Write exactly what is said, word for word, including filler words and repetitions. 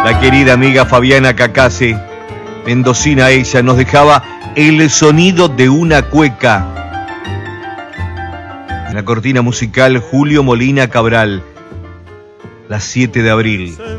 La querida amiga Fabiana Cacase, mendocina ella, nos dejaba el sonido de una cueca. En la cortina musical, Julio Molina Cabral, las siete de abril.